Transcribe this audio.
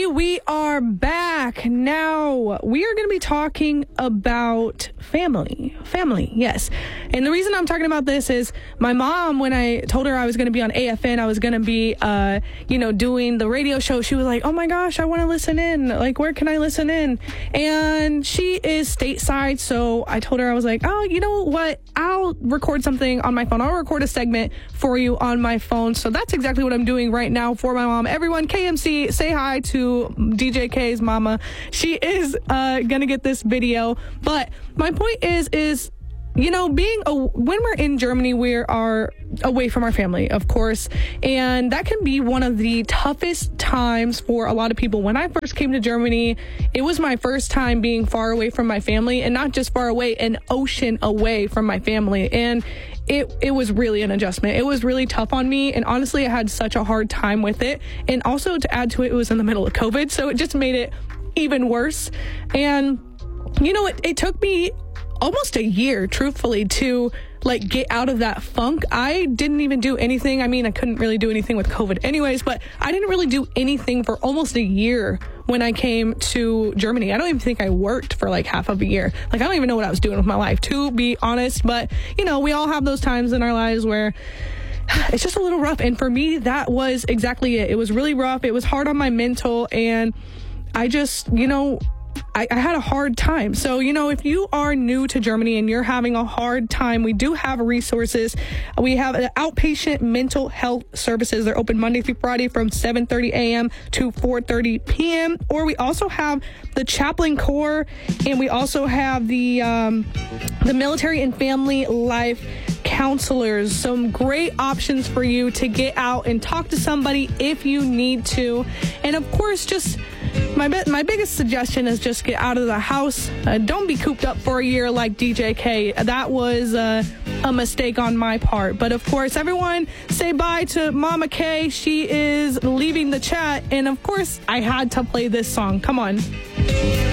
everybody. We are back. Now, we are going to be talking about family. Family, yes. And the reason I'm talking about this is my mom, when I told her I was going to be on AFN, I was going to be, doing the radio show, she was like, oh my gosh, I want to listen in. Like, where can I listen in? And she is stateside, so I told her, I was like, oh, you know what? I'll record something on my phone. I'll record a segment for you on my phone. So that's exactly what I'm doing right now for my mom. Everyone, KMC, say hi to DJ K's mama. She is gonna get this video. But my point is when we're in Germany, we are away from our family, of course, and that can be one of the toughest times for a lot of people. When I first came to Germany, it was my first time being far away from my family, and not just far away, an ocean away from my family. And it was really an adjustment. It was really tough on me, and honestly, I had such a hard time with it. And also, to add to it, it was in the middle of COVID, so it just made it even worse. And it took me almost a year, truthfully, to get out of that funk. I didn't even do anything. I mean, I couldn't really do anything with COVID anyways, but I didn't really do anything for almost a year when I came to Germany. I don't even think I worked for half of a year. I don't even know what I was doing with my life, to be honest. But, we all have those times in our lives where it's just a little rough. And for me, that was exactly it. It was really rough. It was hard on my mental. And I just, I had a hard time. So, if you are new to Germany and you're having a hard time, we do have resources. We have outpatient mental health services. They're open Monday through Friday from 7:30 a.m. to 4:30 p.m. Or we also have the Chaplain Corps, and we also have the military and family life counselors. Some great options for you to get out and talk to somebody if you need to. And of course, just my biggest suggestion is just get out of the house. Don't be cooped up for a year like DJ K. That was a mistake on my part. But of course, everyone say bye to Mama K. She is leaving the chat. And of course, I had to play this song. Come on.